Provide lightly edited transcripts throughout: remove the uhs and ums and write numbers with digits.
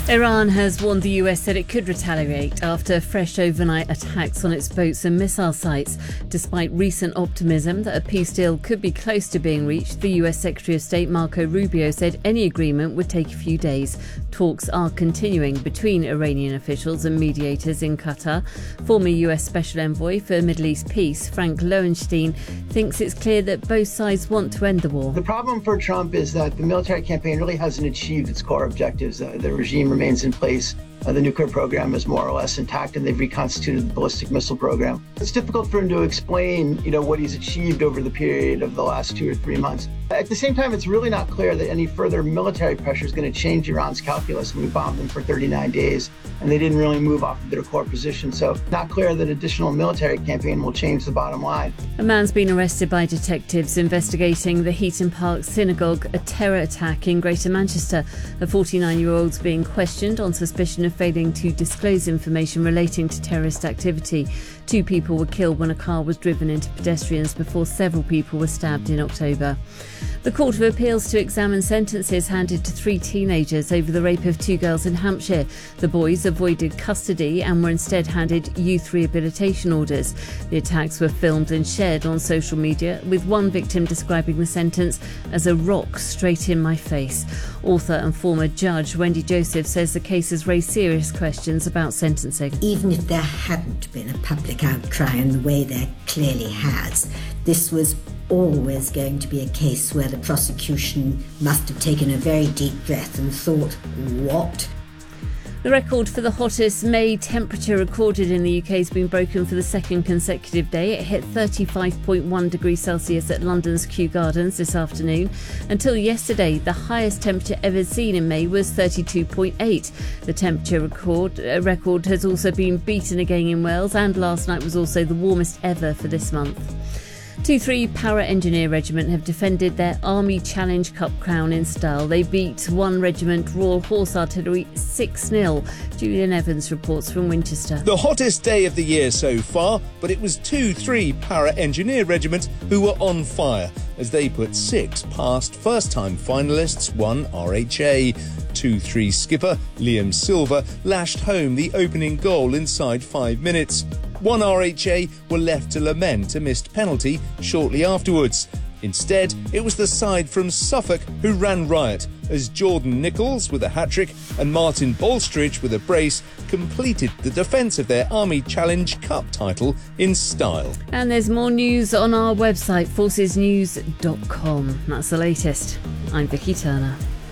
Iran has warned the US that it could retaliate after fresh overnight attacks on its boats and missile sites. Despite recent optimism that a peace deal could be close to being reached, the US Secretary of State Marco Rubio said any agreement would take a few days. Talks are continuing between Iranian officials and mediators in Qatar. Former US Special Envoy for Middle East Peace, Frank Lowenstein, thinks it's clear that both sides want to end the war. The problem for Trump is that the military campaign really hasn't achieved its core objectives. The regime remains in place. The nuclear program is more or less intact, and they've reconstituted the ballistic missile program. It's difficult for him to explain, what he's achieved over the period of the last 2 or 3 months. At the same time, it's really not clear that any further military pressure is going to change Iran's calculus. We bombed them for 39 days, and they didn't really move off of their core position. So not clear that additional military campaign will change the bottom line. A man's been arrested by detectives investigating the Heaton Park Synagogue, a terror attack in Greater Manchester. A 49-year-old's being questioned on suspicion of failing to disclose information relating to terrorist activity. 2 people were killed when a car was driven into pedestrians before several people were stabbed in October. The Court of Appeals to examine sentences handed to 3 teenagers over the rape of 2 girls in Hampshire. The boys avoided custody and were instead handed youth rehabilitation orders. The attacks were filmed and shared on social media, with one victim describing the sentence as a rock straight in my face. Author and former judge Wendy Joseph says the case has raised serious questions about sentencing. Even if there hadn't been a public outcry in the way there clearly has, this was always going to be a case where the prosecution must have taken a very deep breath and thought, what? The record for the hottest May temperature recorded in the UK has been broken for the second consecutive day. It hit 35.1 degrees Celsius at London's Kew Gardens this afternoon. Until yesterday, the highest temperature ever seen in May was 32.8. The temperature record has also been beaten again in Wales, and last night was also the warmest ever for this month. 2-3 Para Engineer Regiment have defended their Army Challenge Cup crown in style. They beat 1 Regiment Royal Horse Artillery 6-0. Julian Evans reports from Winchester. The hottest day of the year so far, but it was 2-3 Para Engineer Regiment who were on fire as they put 6 past first-time finalists 1 RHA. 2-3 skipper Liam Silver lashed home the opening goal inside 5 minutes. 1 RHA were left to lament a missed penalty shortly afterwards. Instead, it was the side from Suffolk who ran riot as Jordan Nichols with a hat-trick and Martin Bolstridge with a brace completed the defence of their Army Challenge Cup title in style. And there's more news on our website, forcesnews.com. That's the latest. I'm Vicky Turner.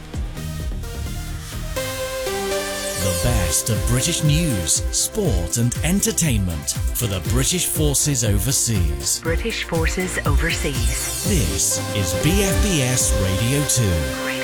The best of British news, sport and entertainment for the British Forces Overseas. British Forces Overseas. This is BFBS Radio 2.